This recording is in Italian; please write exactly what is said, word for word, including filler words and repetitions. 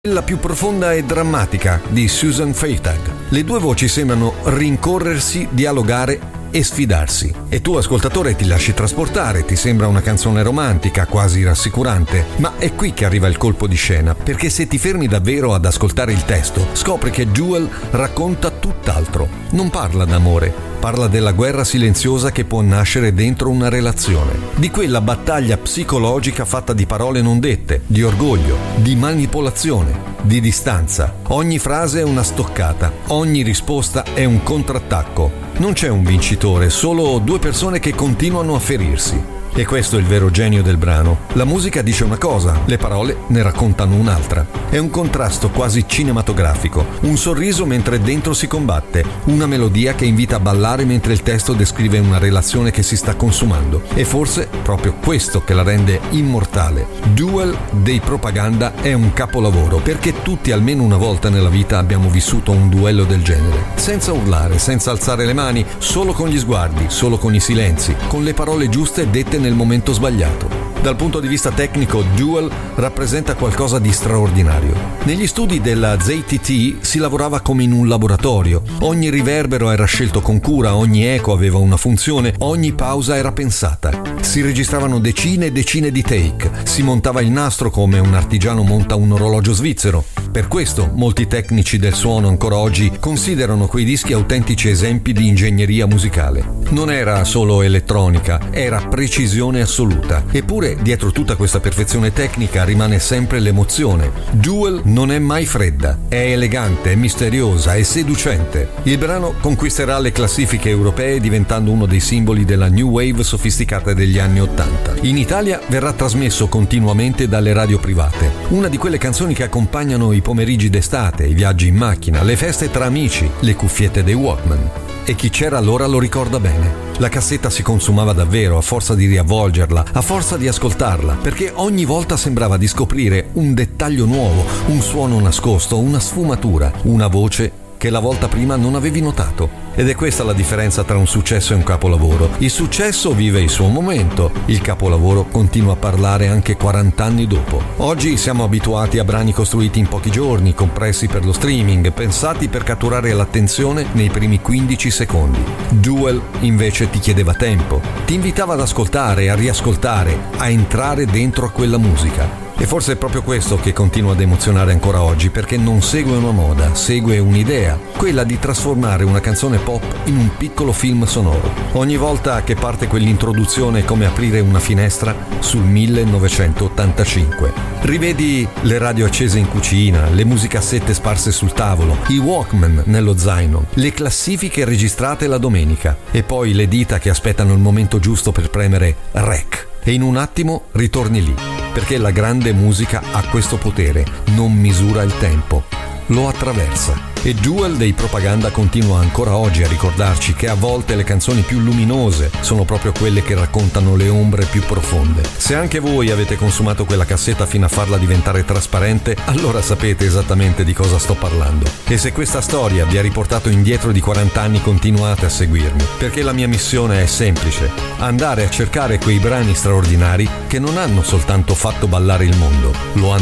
La più profonda e drammatica di Susan Freitag. Le due voci sembrano rincorrersi, dialogare e sfidarsi. E tu, ascoltatore, ti lasci trasportare, ti sembra una canzone romantica, quasi rassicurante, ma è qui che arriva il colpo di scena, perché se ti fermi davvero ad ascoltare il testo, scopri che Jewel racconta tutt'altro. Non parla d'amore, parla della guerra silenziosa che può nascere dentro una relazione, di quella battaglia psicologica fatta di parole non dette, di orgoglio, di manipolazione, di distanza. Ogni frase è una stoccata, ogni risposta è un contrattacco. Non c'è un vincitore, solo due persone che continuano a ferirsi. E questo è il vero genio del brano. La musica dice una cosa, le parole ne raccontano un'altra. È un contrasto quasi cinematografico, un sorriso mentre dentro si combatte, una melodia che invita a ballare mentre il testo descrive una relazione che si sta consumando. E forse proprio questo che la rende immortale. Duel dei Propaganda è un capolavoro, perché tutti almeno una volta nella vita abbiamo vissuto un duello del genere. Senza urlare, senza alzare le mani, solo con gli sguardi, solo con i silenzi, con le parole giuste dette nel momento sbagliato. Dal punto di vista tecnico, Duel rappresenta qualcosa di straordinario. Negli studi della Z T T si lavorava come in un laboratorio. Ogni riverbero era scelto con cura, ogni eco aveva una funzione, ogni pausa era pensata. Si registravano decine e decine di take, si montava il nastro come un artigiano monta un orologio svizzero. Per questo molti tecnici del suono ancora oggi considerano quei dischi autentici esempi di ingegneria musicale. Non era solo elettronica, era precisione assoluta. Eppure dietro tutta questa perfezione tecnica rimane sempre l'emozione. Jewel non è mai fredda, è elegante, è misteriosa, è seducente. Il brano conquisterà le classifiche europee diventando uno dei simboli della new wave sofisticata degli anni ottanta. In Italia verrà trasmesso continuamente dalle radio private. Una di quelle canzoni che accompagnano i pomeriggi d'estate, i viaggi in macchina, le feste tra amici, le cuffiette dei Walkman. E chi c'era allora lo ricorda bene. La cassetta si consumava davvero a forza di riavvolgerla, a forza di ascoltarla, perché ogni volta sembrava di scoprire un dettaglio nuovo, un suono nascosto, una sfumatura, una voce che la volta prima non avevi notato. Ed è questa la differenza tra un successo e un capolavoro. Il successo vive il suo momento, il capolavoro continua a parlare anche quaranta anni dopo. Oggi siamo abituati a brani costruiti in pochi giorni, compressi per lo streaming, pensati per catturare l'attenzione nei primi quindici secondi. Jewel invece ti chiedeva tempo, ti invitava ad ascoltare, a riascoltare, a entrare dentro a quella musica. E forse è proprio questo che continua ad emozionare ancora oggi, perché non segue una moda, segue un'idea, quella di trasformare una canzone pop in un piccolo film sonoro. Ogni volta che parte quell'introduzione è come aprire una finestra sul millenovecentottantacinque. Rivedi le radio accese in cucina, le musicassette sparse sul tavolo, i Walkman nello zaino, le classifiche registrate la domenica e poi le dita che aspettano il momento giusto per premere rec. E in un attimo ritorni lì, perché la grande musica ha questo potere, non misura il tempo, lo attraversa. E Jewel dei Propaganda continua ancora oggi a ricordarci che a volte le canzoni più luminose sono proprio quelle che raccontano le ombre più profonde. Se anche voi avete consumato quella cassetta fino a farla diventare trasparente, allora sapete esattamente di cosa sto parlando. E se questa storia vi ha riportato indietro di quaranta anni, continuate a seguirmi, perché la mia missione è semplice: andare a cercare quei brani straordinari che non hanno soltanto fatto ballare il mondo, lo hanno